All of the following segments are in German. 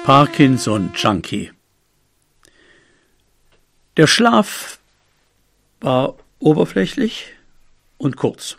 Parkinson-Junkie. Der Schlaf war oberflächlich und kurz.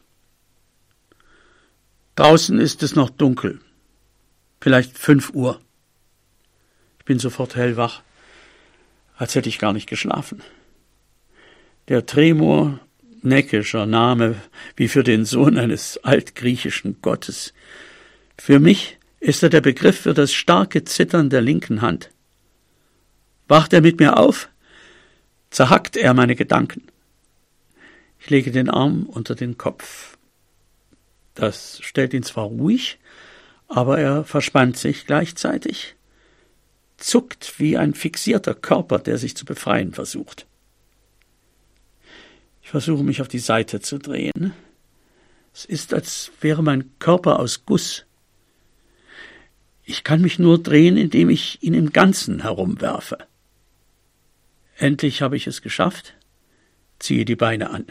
Draußen ist es noch dunkel, vielleicht 5 Uhr. Ich bin sofort hellwach, als hätte ich gar nicht geschlafen. Der Tremor, neckischer Name wie für den Sohn eines altgriechischen Gottes. Für mich ist er der Begriff für das starke Zittern der linken Hand. Wacht er mit mir auf, zerhackt er meine Gedanken. Ich lege den Arm unter den Kopf. Das stellt ihn zwar ruhig, aber er verspannt sich gleichzeitig, zuckt wie ein fixierter Körper, der sich zu befreien versucht. Ich versuche mich auf die Seite zu drehen. Es ist, als wäre mein Körper aus Guss. Ich kann mich nur drehen, indem ich ihn im Ganzen herumwerfe. Endlich habe ich es geschafft, ziehe die Beine an.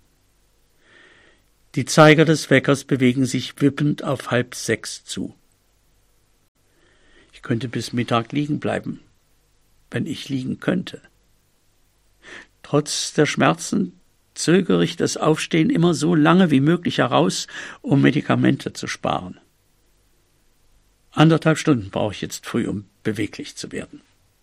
Die Zeiger des Weckers bewegen sich wippend auf 5:30 zu. Ich könnte bis Mittag liegen bleiben, wenn ich liegen könnte. Trotz der Schmerzen zögere ich das Aufstehen immer so lange wie möglich heraus, um Medikamente zu sparen. 1,5 Stunden brauche ich jetzt früh, um beweglich zu werden.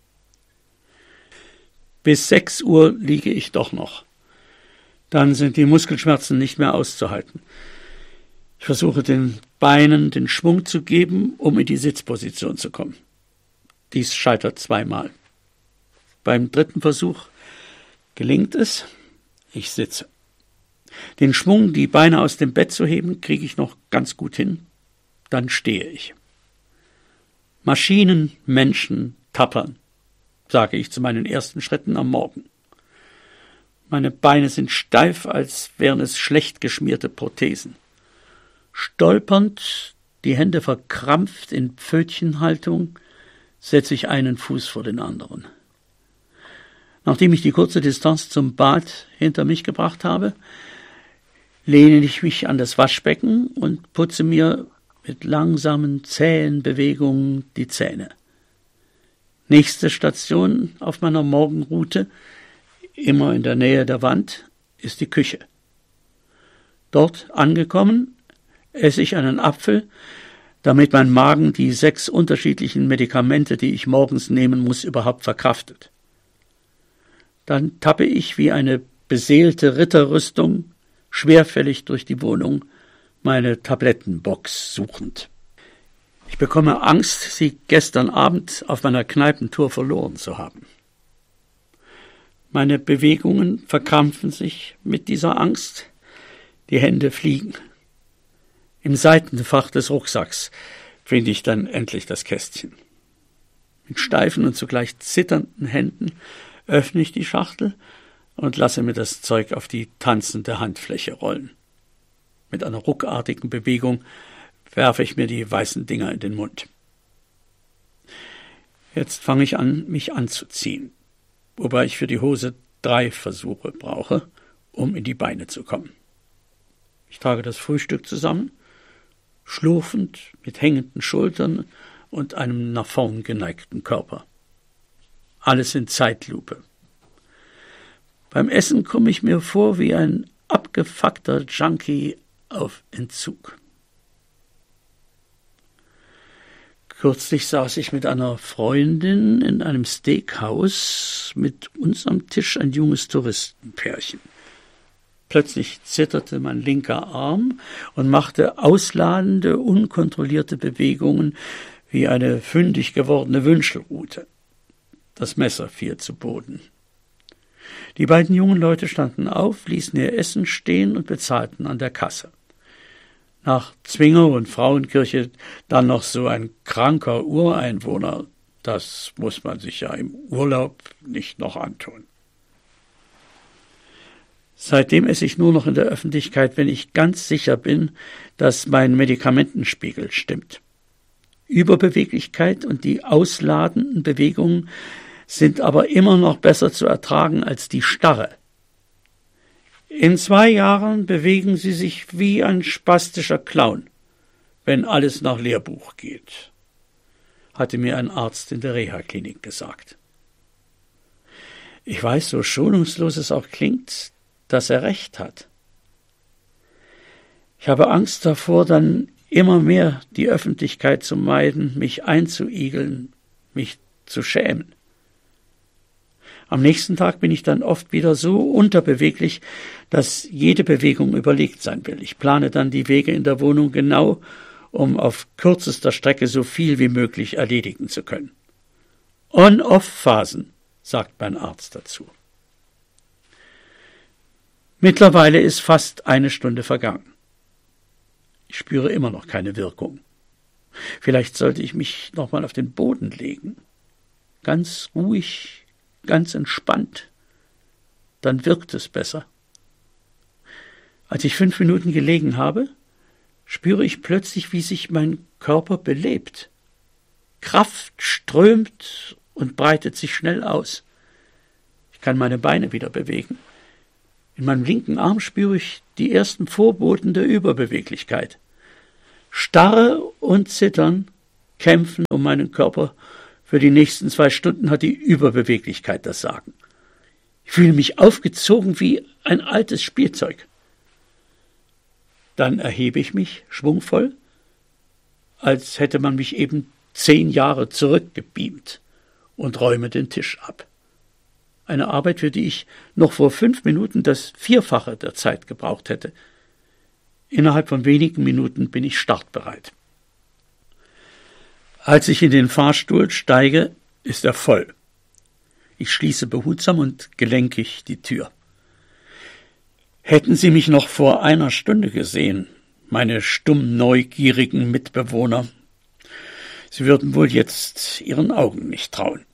Bis 6 Uhr liege ich doch noch. Dann sind die Muskelschmerzen nicht mehr auszuhalten. Ich versuche den Beinen den Schwung zu geben, um in die Sitzposition zu kommen. Dies scheitert 2-mal. Beim 3. Versuch gelingt es. Ich sitze. Den Schwung, die Beine aus dem Bett zu heben, kriege ich noch ganz gut hin. Dann stehe ich. Maschinen, Menschen, tappern, sage ich zu meinen ersten Schritten am Morgen. Meine Beine sind steif, als wären es schlecht geschmierte Prothesen. Stolpernd, die Hände verkrampft in Pfötchenhaltung, setze ich einen Fuß vor den anderen. Nachdem ich die kurze Distanz zum Bad hinter mich gebracht habe, lehne ich mich an das Waschbecken und putze mir mit langsamen, zähen Bewegungen die Zähne. Nächste Station auf meiner Morgenroute, immer in der Nähe der Wand, ist die Küche. Dort angekommen, esse ich einen Apfel, damit mein Magen die 6 unterschiedlichen Medikamente, die ich morgens nehmen muss, überhaupt verkraftet. Dann tappe ich wie eine beseelte Ritterrüstung schwerfällig durch die Wohnung, meine Tablettenbox suchend. Ich bekomme Angst, sie gestern Abend auf meiner Kneipentour verloren zu haben. Meine Bewegungen verkrampfen sich mit dieser Angst, die Hände fliegen. Im Seitenfach des Rucksacks finde ich dann endlich das Kästchen. Mit steifen und zugleich zitternden Händen öffne ich die Schachtel und lasse mir das Zeug auf die tanzende Handfläche rollen. Mit einer ruckartigen Bewegung werfe ich mir die weißen Dinger in den Mund. Jetzt fange ich an, mich anzuziehen, wobei ich für die Hose 3 Versuche brauche, um in die Beine zu kommen. Ich trage das Frühstück zusammen, schlurfend, mit hängenden Schultern und einem nach vorn geneigten Körper. Alles in Zeitlupe. Beim Essen komme ich mir vor wie ein abgefuckter Junkie auf Entzug. Kürzlich saß ich mit einer Freundin in einem Steakhouse, mit uns am Tisch ein junges Touristenpärchen. Plötzlich zitterte mein linker Arm und machte ausladende, unkontrollierte Bewegungen wie eine fündig gewordene Wünschelrute. Das Messer fiel zu Boden. Die beiden jungen Leute standen auf, ließen ihr Essen stehen und bezahlten an der Kasse. Nach Zwinger und Frauenkirche dann noch so ein kranker Ureinwohner, das muss man sich ja im Urlaub nicht noch antun. Seitdem esse ich nur noch in der Öffentlichkeit, wenn ich ganz sicher bin, dass mein Medikamentenspiegel stimmt. Überbeweglichkeit und die ausladenden Bewegungen sind aber immer noch besser zu ertragen als die Starre. In 2 Jahren bewegen sie sich wie ein spastischer Clown, wenn alles nach Lehrbuch geht. hatte mir ein Arzt in der Reha-Klinik gesagt. Ich weiß, so schonungslos es auch klingt, dass er recht hat. Ich habe Angst davor, dann immer mehr die Öffentlichkeit zu meiden, mich einzuigeln, mich zu schämen. Am nächsten Tag bin ich dann oft wieder so unterbeweglich, dass jede Bewegung überlegt sein will. Ich plane dann die Wege in der Wohnung genau, um auf kürzester Strecke so viel wie möglich erledigen zu können. On-Off-Phasen, sagt mein Arzt dazu. Mittlerweile ist fast eine Stunde vergangen. Ich spüre immer noch keine Wirkung. Vielleicht sollte ich mich noch mal auf den Boden legen. Ganz ruhig, ganz entspannt. Dann wirkt es besser. Als ich 5 Minuten gelegen habe, spüre ich plötzlich, wie sich mein Körper belebt. Kraft strömt und breitet sich schnell aus. Ich kann meine Beine wieder bewegen. In meinem linken Arm spüre ich die ersten Vorboten der Überbeweglichkeit. Starre und Zittern kämpfen um meinen Körper. Für die nächsten 2 Stunden hat die Überbeweglichkeit das Sagen. Ich fühle mich aufgezogen wie ein altes Spielzeug. Dann erhebe ich mich schwungvoll, als hätte man mich eben 10 Jahre zurückgebeamt, und räume den Tisch ab. Eine Arbeit, für die ich noch vor 5 Minuten das 4-fache der Zeit gebraucht hätte. Innerhalb von wenigen Minuten bin ich startbereit. Als ich in den Fahrstuhl steige, ist er voll. Ich schließe behutsam und gelenkig die Tür. Hätten Sie mich noch vor 1 Stunde gesehen, meine stumm neugierigen Mitbewohner, Sie würden wohl jetzt Ihren Augen nicht trauen.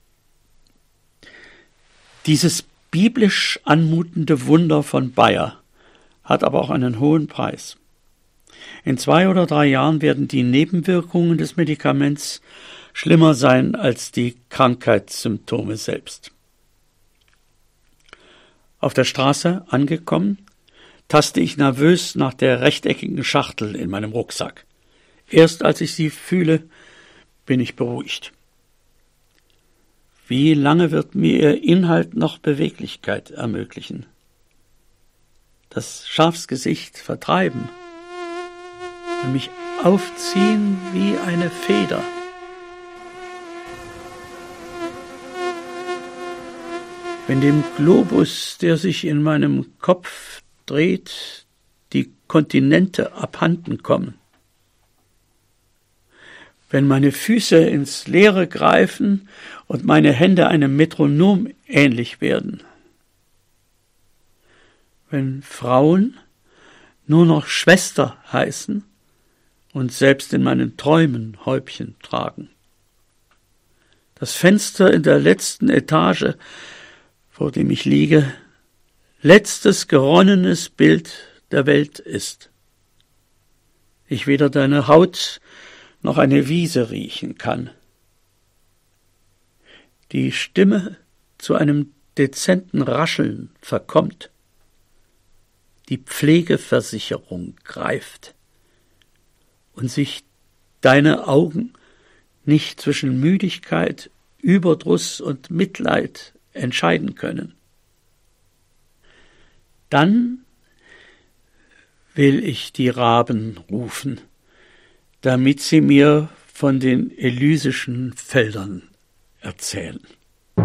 Dieses biblisch anmutende Wunder von Bayer hat aber auch einen hohen Preis. In 2 oder 3 Jahren werden die Nebenwirkungen des Medikaments schlimmer sein als die Krankheitssymptome selbst. Auf der Straße angekommen, taste ich nervös nach der rechteckigen Schachtel in meinem Rucksack. Erst als ich sie fühle, bin ich beruhigt. Wie lange wird mir ihr Inhalt noch Beweglichkeit ermöglichen? Das Schafsgesicht vertreiben und mich aufziehen wie eine Feder. Wenn dem Globus, der sich in meinem Kopf dreht, die Kontinente abhanden kommen, wenn meine Füße ins Leere greifen und meine Hände einem Metronom ähnlich werden, wenn Frauen nur noch Schwester heißen und selbst in meinen Träumen Häubchen tragen. Das Fenster in der letzten Etage, vor dem ich liege, letztes geronnenes Bild der Welt ist. Ich weder deine Haut noch eine Wiese riechen kann. Die Stimme zu einem dezenten Rascheln verkommt. Die Pflegeversicherung greift und sich deine Augen nicht zwischen Müdigkeit, Überdruss und Mitleid entscheiden können. Dann will ich die Raben rufen, damit sie mir von den elysischen Feldern erzählen.